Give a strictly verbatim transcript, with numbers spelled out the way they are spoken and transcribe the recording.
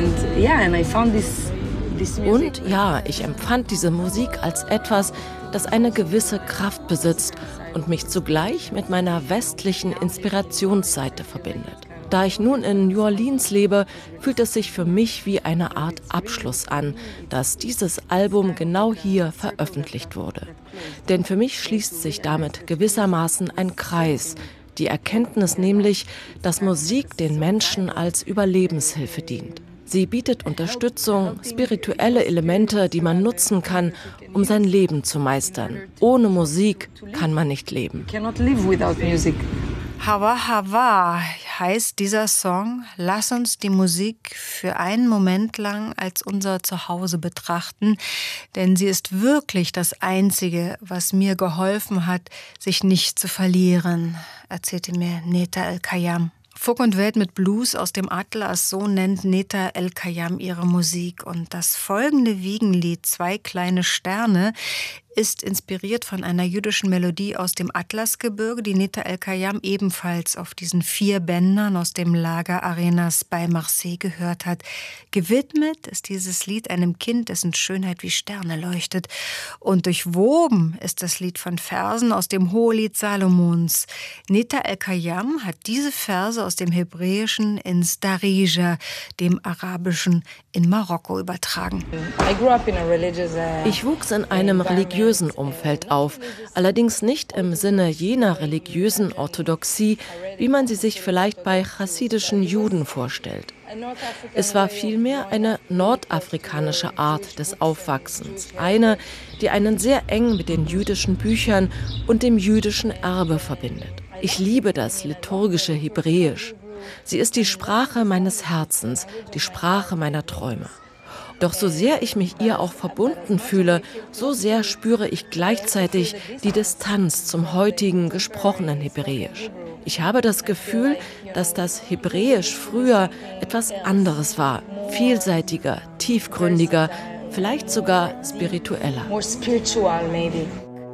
Und ja, ich empfand diese Musik als etwas, das eine gewisse Kraft besitzt und mich zugleich mit meiner westlichen Inspirationsseite verbindet. Da ich nun in New Orleans lebe, fühlt es sich für mich wie eine Art Abschluss an, dass dieses Album genau hier veröffentlicht wurde. Denn für mich schließt sich damit gewissermaßen ein Kreis. Die Erkenntnis nämlich, dass Musik den Menschen als Überlebenshilfe dient. Sie bietet Unterstützung, spirituelle Elemente, die man nutzen kann, um sein Leben zu meistern. Ohne Musik kann man nicht leben. Hawa Hawa heißt dieser Song. Lass uns die Musik für einen Moment lang als unser Zuhause betrachten, denn sie ist wirklich das Einzige, was mir geholfen hat, sich nicht zu verlieren, erzählte mir Neta El-Kayam. Folk und Welt mit Blues aus dem Atlas, so nennt Neta El-Kayam ihre Musik. Und das folgende Wiegenlied, Zwei kleine Sterne, ist inspiriert von einer jüdischen Melodie aus dem Atlasgebirge, die Neta El-Kayam ebenfalls auf diesen vier Bändern aus dem Lager Arenas bei Marseille gehört hat. Gewidmet ist dieses Lied einem Kind, dessen Schönheit wie Sterne leuchtet. Und durchwoben ist das Lied von Versen aus dem Hohelied Salomons. Neta El-Kayam hat diese Verse aus dem Hebräischen ins Darija, dem Arabischen in Marokko, übertragen. Ich wuchs in einem religiösen Umfeld auf, allerdings nicht im Sinne jener religiösen Orthodoxie, wie man sie sich vielleicht bei chassidischen Juden vorstellt. Es war vielmehr eine nordafrikanische Art des Aufwachsens, eine, die einen sehr eng mit den jüdischen Büchern und dem jüdischen Erbe verbindet. Ich liebe das liturgische Hebräisch. Sie ist die Sprache meines Herzens, die Sprache meiner Träume. Doch so sehr ich mich ihr auch verbunden fühle, so sehr spüre ich gleichzeitig die Distanz zum heutigen gesprochenen Hebräisch. Ich habe das Gefühl, dass das Hebräisch früher etwas anderes war, vielseitiger, tiefgründiger, vielleicht sogar spiritueller. More spiritual maybe.